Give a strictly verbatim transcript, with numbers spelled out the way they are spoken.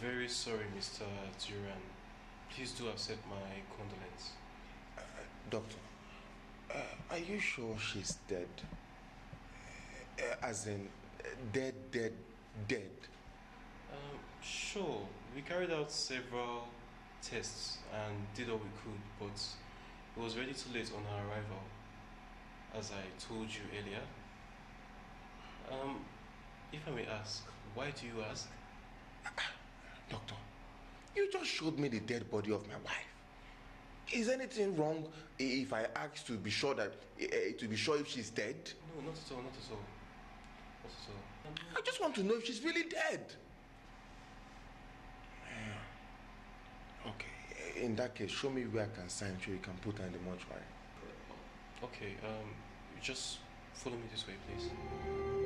very sorry, Mister Duran. Please do accept my condolence. Uh, doctor, uh, are you sure she's dead? Uh, as in, dead, dead, dead? Um, sure. We carried out several tests and did all we could, but it was already too late on her arrival, as I told you earlier. Um, if I may ask, why do you ask? Doctor, you just showed me the dead body of my wife. Is anything wrong if I ask to be sure that uh, to be sure if she's dead? No, not at all, not at all. Not at all. Um, I just want to know if she's really dead. Okay, in that case, show me where I can sign so you can put her in the mortuary. Okay, um, just follow me this way, please.